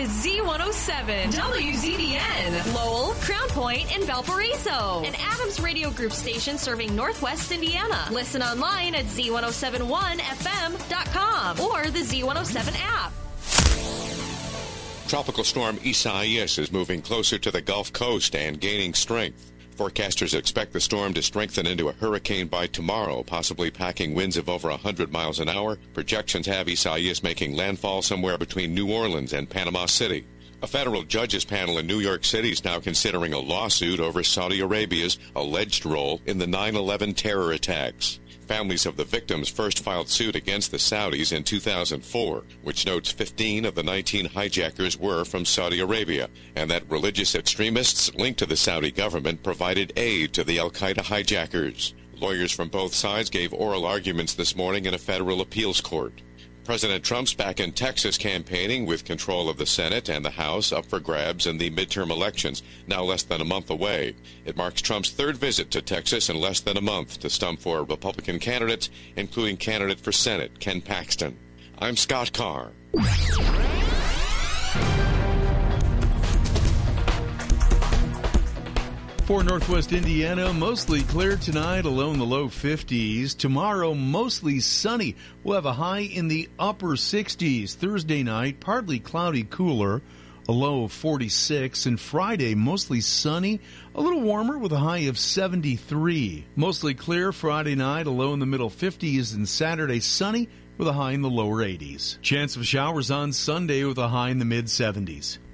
Z107, WZDN, Lowell, Crown Point, and Valparaiso. An Adams Radio Group station serving Northwest Indiana. Listen online at Z1071FM.com or the Z107 app. Tropical storm Isaias is moving closer to the Gulf Coast and gaining strength. Forecasters expect the storm to strengthen into a hurricane by tomorrow, possibly packing winds of over 100 miles an hour. Projections have Isaias making landfall somewhere between New Orleans and Panama City. A federal judges panel in New York City is now considering a lawsuit over Saudi Arabia's alleged role in the 9/11 terror attacks. Families of the victims first filed suit against the Saudis in 2004, which notes 15 of the 19 hijackers were from Saudi Arabia, and that religious extremists linked to the Saudi government provided aid to the al-Qaeda hijackers. Lawyers from both sides gave oral arguments this morning in a federal appeals court. President Trump's back in Texas campaigning with control of the Senate and the House up for grabs in the midterm elections, now less than a month away. It marks Trump's third visit to Texas in less than a month to stump for Republican candidates, including candidate for Senate Ken Paxton. I'm Scott Carr. For Northwest Indiana, mostly clear tonight, a low in the low 50s. Tomorrow, mostly sunny. We'll have a high in the upper 60s. Thursday night, partly cloudy, cooler, a low of 46. And Friday, mostly sunny, a little warmer with a high of 73. Mostly clear Friday night, a low in the middle 50s. And Saturday, sunny with a high in the lower 80s. Chance of showers on Sunday with a high in the mid 70s.